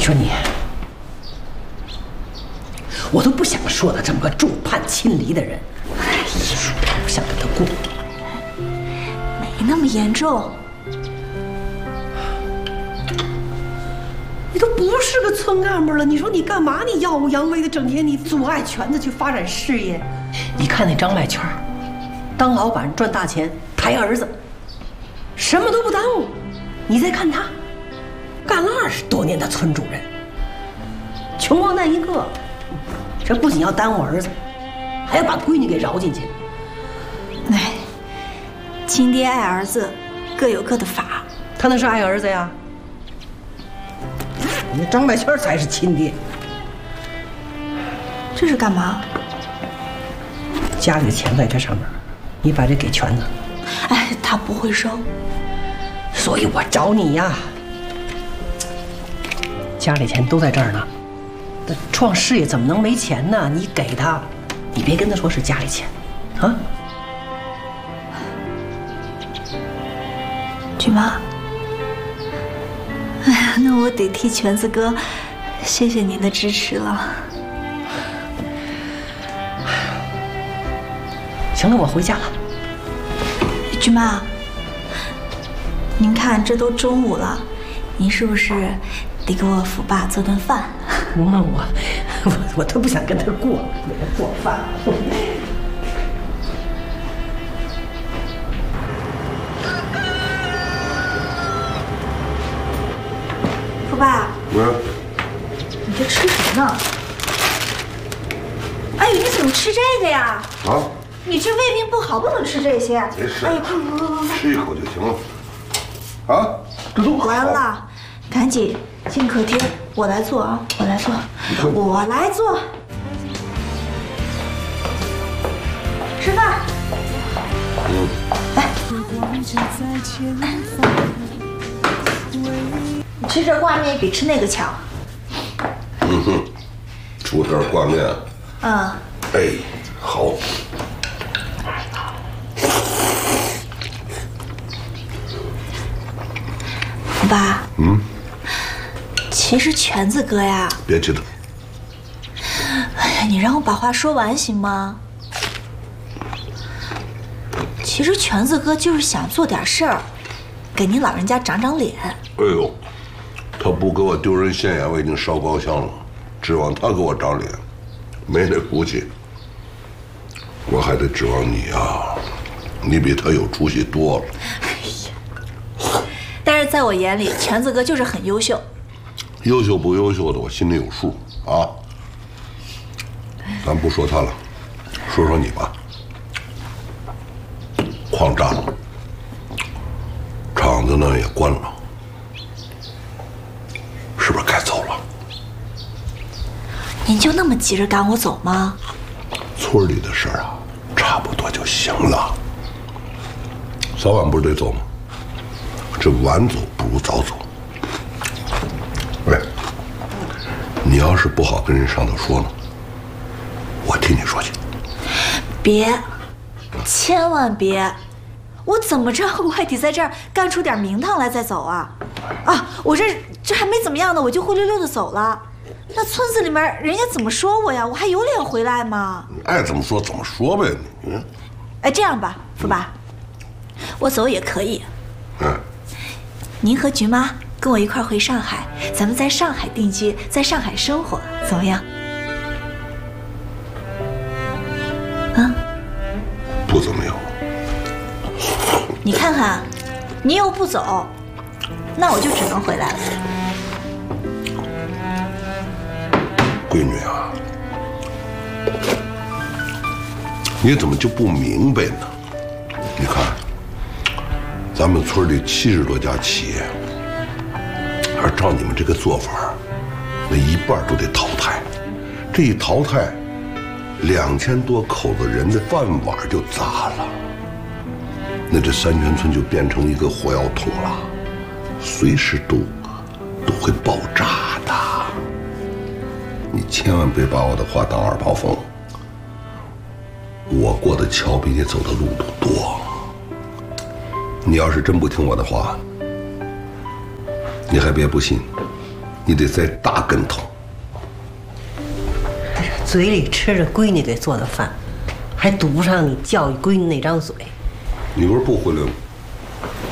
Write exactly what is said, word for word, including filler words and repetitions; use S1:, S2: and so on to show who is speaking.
S1: 说你，我都不想说他这么个众叛亲离的人。哎呀，不想跟他过。
S2: 没那么严重。
S1: 你都不是个村干部了，你说你干嘛？你耀武扬威的，整天你阻碍全子去发展事业。你看那张麦圈，当老板赚大钱，抬儿子，什么都不耽误。你再看他，干了二十多年的村主任，穷光蛋一个。这不仅要耽误儿子，还要把闺女给饶进去。
S2: 哎，亲爹爱儿子，各有各的法。
S1: 他那是爱儿子呀。那张麦圈才是亲爹。
S2: 这是干嘛？
S1: 家里的钱在这上面，你把这给全子。
S2: 哎，他不会收，
S1: 所以我找你呀。家里钱都在这儿呢，那创事业怎么能没钱呢？你给他，你别跟他说是家里钱，啊？
S2: 菊妈。哎呀，那我得替全子哥谢谢您的支持了。
S1: 行了，我回家了。
S2: 菊妈，您看这都中午了，您是不是得给我福爸做顿饭？
S1: 那我我我都不想跟他过，给他做饭。
S2: 福爸，
S3: 嗯，
S2: 你这吃什么呢？哎呦，你怎么吃这个呀？
S3: 啊？
S2: 你这胃病不好，不能吃这些。
S3: 没事，
S2: 哎呀，快快快快快！
S3: 吃一口就行了。啊，这都好。
S2: 完了，赶紧进客厅，我来做啊，我来做，我来做。吃饭。
S3: 嗯。
S2: 来。你吃这挂面比吃那个强。
S3: 嗯哼，出点挂面。
S2: 嗯。
S3: 哎，好。
S2: 爸，
S3: 嗯，
S2: 其实全子哥呀，
S3: 别提他。
S2: 哎呀，你让我把话说完行吗？其实全子哥就是想做点事儿，给您老人家长长脸。
S3: 哎呦，他不给我丢人现眼，我已经烧高香了，指望他给我长脸，没那骨气。我还得指望你啊，你比他有出息多了。
S2: 但是在我眼里，全子哥就是很优秀。
S3: 优秀不优秀的，我心里有数啊。咱不说他了，说说你吧。矿炸了，厂子呢也关了，是不是该走了？
S2: 您就那么急着赶我走吗？
S3: 村里的事儿啊，差不多就行了。早晚不是得走吗？这晚走不如早走。喂，你要是不好跟人上头说呢，我替你说去。
S2: 别，千万别！我怎么着，我也得在这儿干出点名堂来再走啊！啊，我这这还没怎么样呢，我就灰溜溜的走了。那村子里面人家怎么说我呀？我还有脸回来吗？
S3: 你爱怎么说怎么说呗，你。嗯。
S2: 哎，这样吧，福爸，我走也可以。
S3: 嗯。
S2: 您和菊妈跟我一块回上海，咱们在上海定居，在上海生活，怎么样？啊？
S3: 不怎么样。
S2: 你看看，你又不走，那我就只能回来了。
S3: 闺女啊，你怎么就不明白呢？你看，咱们村里七十多家企业，而照你们这个做法，那一半都得淘汰。这一淘汰，两千多口子人的饭碗就砸了。那这三泉村就变成一个火药桶了，随时都都会爆炸的。你千万别把我的话当耳旁风。我过的桥比你走的路都多。你要是真不听我的话，你还别不信， 你得栽大跟头。
S1: 嘴里吃着闺女给做的饭，还堵不上你教育闺女那张嘴。
S3: 你不是不回来吗？